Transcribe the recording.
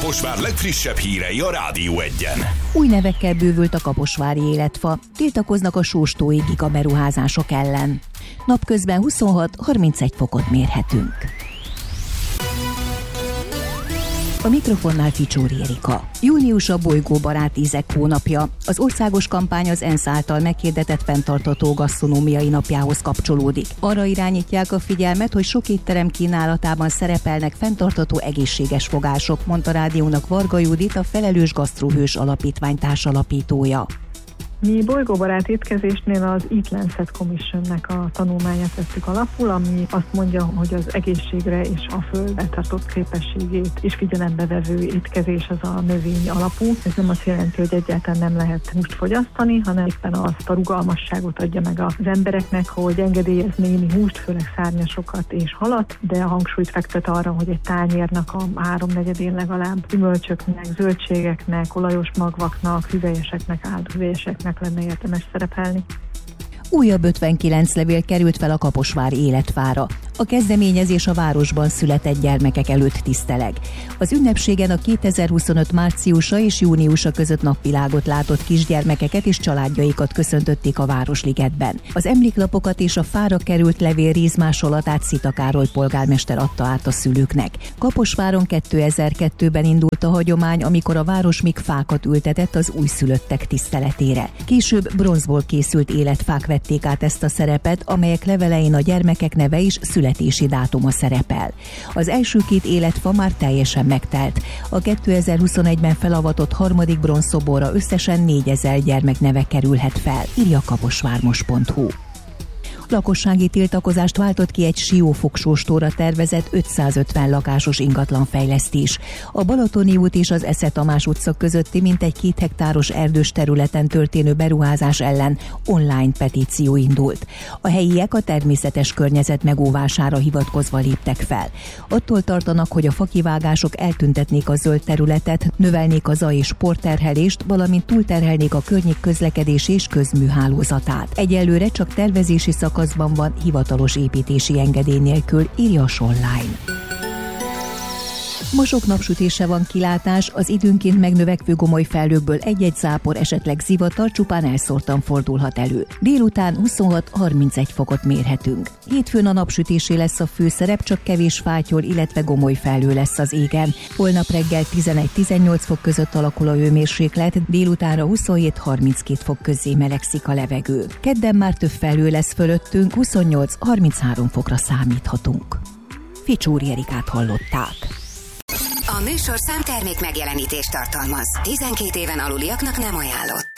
Kaposvár legfrissebb hírei a Rádió 1-en. Új nevekkel bővült a kaposvári életfa. Tiltakoznak a sóstói gigaberuházások ellen. Napközben 26-31 fokot mérhetünk. A mikrofonnál Ficsóri Erika. Június a bolygóbarát ízek hónapja. Az országos kampány az ENSZ által meghirdetett fenntartható gasztronómiai napjához kapcsolódik. Arra irányítják a figyelmet, hogy sok étterem kínálatában szerepelnek fenntartható egészséges fogások, mondta rádiónak Varga Judit, a Felelős Gasztrohős Alapítvány társalapítója. Mi bolygóbarát étkezésnél az Eat Lancet Commissionnek a tanulmányát vettük alapul, ami azt mondja, hogy az egészségre és a föld eltartott képességét is figyelembe vevő étkezés az a növény alapú. Ez nem azt jelenti, hogy egyáltalán nem lehet húst fogyasztani, hanem éppen azt a rugalmasságot adja meg az embereknek, hogy engedélyez némi húst, főleg szárnyasokat és halat, de a hangsúlyt fektet arra, hogy egy tányérnak a 3/4-én legalább gyümölcsöknek, zöldségeknek, olajos magvaknak, hüvelyeseknek, álhüvelyeseknek lenne érdemes szerepelni. Újabb 59 levél került fel a kaposvári életfára. A kezdeményezés a városban született gyermekek előtt tiszteleg. Az ünnepségen a 2025 márciusa és júniusa között napvilágot látott kisgyermekeket és családjaikat köszöntötték a Városligetben. Az emléklapokat és a fára került levél rézmásolatát Szita Károly polgármester adta át a szülőknek. Kaposváron 2002-ben indult a hagyomány, amikor a város még fákat ültetett az újszülöttek tiszteletére. Később bronzból készült életfák vették át ezt a szerepet, amelyek levelein a gyermekek neve és születési dátuma szerepel. Az első 2 életfa már teljesen megtelt. A 2021-ben felavatott harmadik bronzszoborra összesen 4000 gyermek neve kerülhet fel, írja kaposvármos.hu. Lakossági tiltakozást váltott ki egy siófoksóstóra tervezett 550 lakásos ingatlanfejlesztés. A Balatoni út és az Esze Tamás utca közötti mintegy 2 hektáros erdős területen történő beruházás ellen online petíció indult. A helyiek a természetes környezet megóvására hivatkozva léptek fel. Attól tartanak, hogy a fakivágások eltüntetnék a zöld területet, növelnék a zaj- és porterhelést, valamint túlterhelnék a környék közlekedés és közműhálózatát. Egyelőre csak tervezési szakaszban van, hivatalos építési engedély nélkül, írja a Online. Ma sok napsütésre van kilátás, az időnként megnövekvő gomoly felhőkből egy-egy zápor, esetleg zivatar csupán elszórtan fordulhat elő. Délután 26-31 fokot mérhetünk. Hétfőn a napsütésé lesz a főszerep, csak kevés fáttyol, illetve gomoly felhő lesz az égen. Holnap reggel 11-18 fok között alakul a hőmérséklet, délutánra 27-32 fok közé melegszik a levegő. Kedden már több felhő lesz fölöttünk, 28-33 fokra számíthatunk. Ficsóri Erikát hallották. A műsorszám termék megjelenítést tartalmaz. 12 éven aluliaknak nem ajánlott.